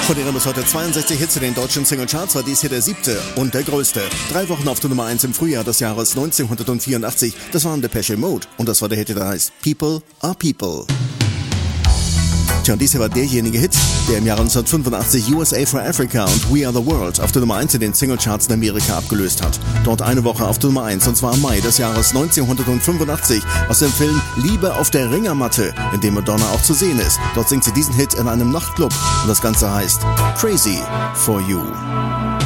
Von ihren bis heute 62 Hits in den deutschen Singlecharts war dies hier der 7. und der größte. 3 Wochen auf der Nummer 1 im Frühjahr des Jahres 1984. Das waren Depeche Mode und das war der Hit, der heißt People Are People. Tja, und dies hier war derjenige Hit, der im Jahre 1985 USA for Africa und We Are the World auf der Nummer 1 in den Singlecharts in Amerika abgelöst hat. Dort eine Woche auf der Nummer 1 und zwar im Mai des Jahres 1985 aus dem Film Liebe auf der Ringermatte, in dem Madonna auch zu sehen ist. Dort singt sie diesen Hit in einem Nachtclub und das Ganze heißt Crazy for You.